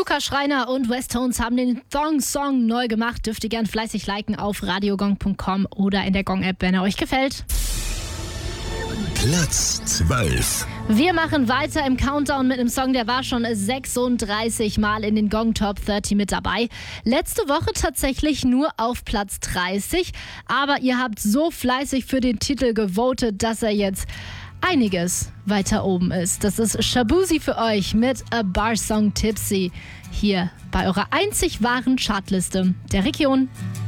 Lukas Schreiner und Westtones haben den Thong-Song neu gemacht. Dürft ihr gern fleißig liken auf radiogong.com oder in der Gong-App, wenn er euch gefällt. Platz 12. Wir machen weiter im Countdown mit einem Song, der war schon 36 Mal in den Gong Top 30 mit dabei. Letzte Woche tatsächlich nur auf Platz 30, aber ihr habt so fleißig für den Titel gewotet, dass er jetzt einiges weiter oben ist. Das ist Shaboozey für euch mit A Bar Song Tipsy hier bei eurer einzig wahren Chartliste der Region.